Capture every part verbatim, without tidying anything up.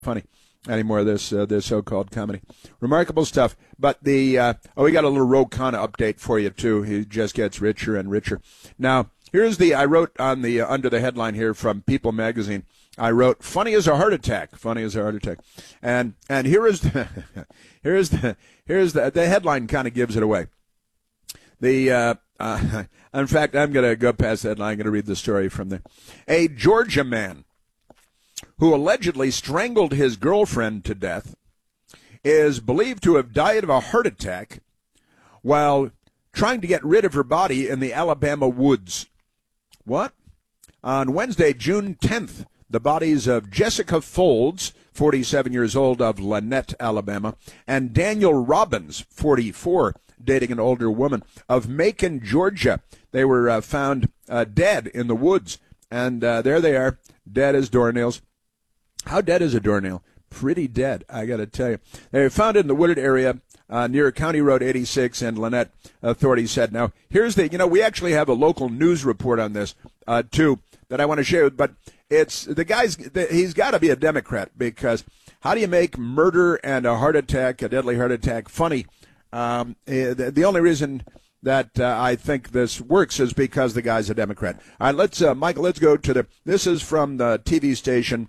funny anymore, this uh, this so-called comedy. Remarkable stuff. But the, uh, oh, we got a little Ro Khanna update for you, too. He just gets richer and richer. Now, here's the, I wrote on the, uh, under the headline here from People magazine, I wrote, funny as a heart attack, funny as a heart attack. And, and here is the, here's the, here's the, the headline kind of gives it away. The, uh, uh, in fact, I'm going to go past the headline. I'm going to read the story from there. A Georgia man who allegedly strangled his girlfriend to death is believed to have died of a heart attack while trying to get rid of her body in the Alabama woods. What? On Wednesday, June tenth, the bodies of Jessica Folds, forty-seven years old, of Lanett, Alabama, and Daniel Robbins, forty-four, dating an older woman, of Macon, Georgia. They were uh, found uh, dead in the woods, and uh, there they are, dead as doornails. How dead is a doornail? Pretty dead, I got to tell you. They were found in the wooded area uh, near County Road eighty-six, and Lanett, authorities said. Now, here's the, you know, we actually have a local news report on this, uh, too, that I want to share, but it's, the guy's, he's got to be a Democrat, because how do you make murder and a heart attack, a deadly heart attack, funny? Um, the, the only reason that uh, I think this works is because the guy's a Democrat. All right, let's, uh, Michael, let's go to the, this is from the T V station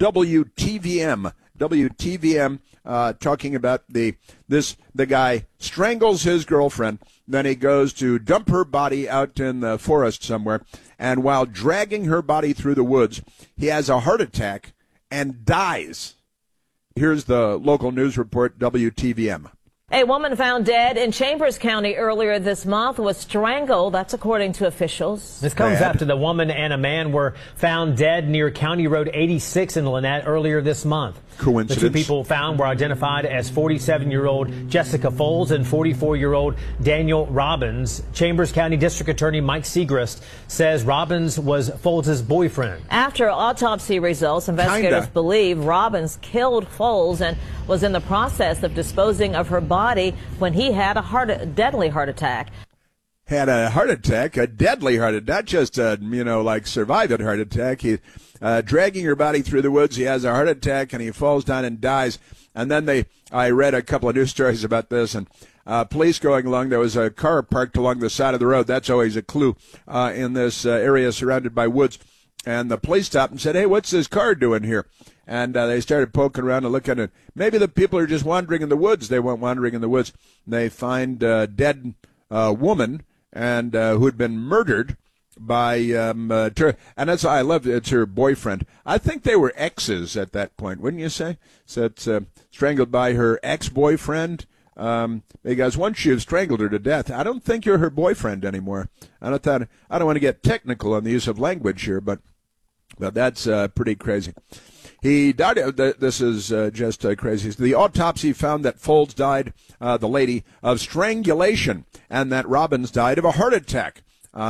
W T V M. W T V M uh, talking about the, this, the guy strangles his girlfriend, then he goes to dump her body out in the forest somewhere, and while dragging her body through the woods, he has a heart attack and dies. Here's the local news report, W T V M. A woman found dead in Chambers County earlier this month was strangled. That's according to officials. This comes Bad. after the woman and a man were found dead near County Road eighty-six in Lanett earlier this month. Coincidence? The two people found were identified as forty-seven-year-old Jessica Folds and forty-four-year-old Daniel Robbins. Chambers County District Attorney Mike Segrist says Robbins was Folds' boyfriend. After autopsy results, investigators Kinda. believe Robbins killed Folds and was in the process of disposing of her body when he had a heart, a deadly heart attack. Had a heart attack, a deadly heart attack, not just, uh, you know, like survived a heart attack. He, uh, dragging her body through the woods, he has a heart attack and he falls down and dies. And then they, I read a couple of news stories about this, and uh, police going along, there was a car parked along the side of the road. That's always a clue uh, in this uh, area surrounded by woods. And the police stopped and said, hey, what's this car doing here? And uh, they started poking around and looking at it. Maybe the people are just wandering in the woods. They went wandering in the woods. They find a dead uh, woman and uh, who had been murdered by, um, uh, ter- and that's I love it. It's her boyfriend. I think they were exes at that point, wouldn't you say? So it's uh, strangled by her ex-boyfriend. Um, because once you've strangled her to death, I don't think you're her boyfriend anymore. I don't thought, I don't want to get technical on the use of language here, but but that's uh, pretty crazy. He died. This is uh, just uh, crazy. The autopsy found that Folds died, uh, the lady, of strangulation, and that Robbins died of a heart attack.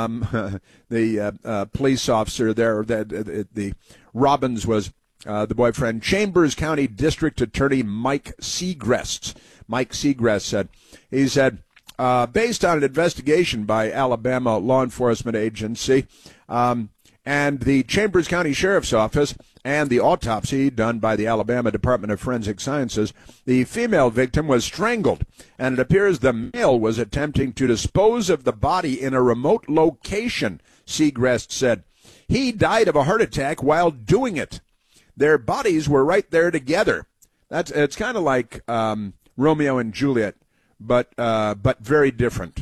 Um, the uh, uh, police officer there, the, the, the Robbins was uh, the boyfriend. Chambers County District Attorney Mike Segrist. Mike Segrist said, he said, uh, based on an investigation by Alabama law enforcement agency, um, and the Chambers County Sheriff's Office, and the autopsy done by the Alabama Department of Forensic Sciences, the female victim was strangled, and it appears the male was attempting to dispose of the body in a remote location, Segrist said. He died of a heart attack while doing it. Their bodies were right there together. That's it's kind of like um, Romeo and Juliet, but uh, but very different.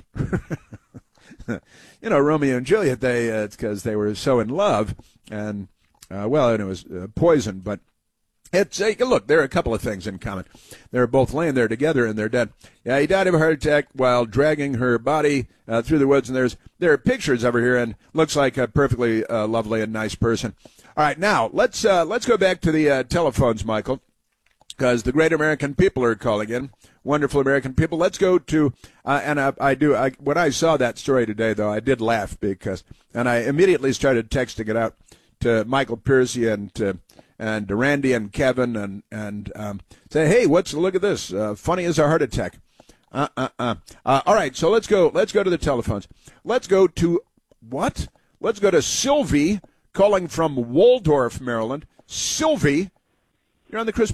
You know, Romeo and Juliet, they uh, it's because they were so in love, and uh, well, and it was uh, poison. But it's uh, look, there are a couple of things in common. They're both laying there together, and they're dead. Yeah, he died of a heart attack while dragging her body uh, through the woods. And there's there are pictures of her here, and looks like a perfectly uh, lovely and nice person. All right, now let's uh, let's go back to the uh, telephones, Michael, because the great American people are calling in. Wonderful American people. Let's go to, uh, and I, I do, I, when I saw that story today, though, I did laugh because, and I immediately started texting it out to Michael Piercy and to, and to Randy and Kevin and, and um, say, hey, what's, look at this, uh, funny as a heart attack. Uh, uh, uh. Uh, all right, so let's go, let's go to the telephones. Let's go to, what? Let's go to Sylvie calling from Waldorf, Maryland. Sylvie, You're on the Chris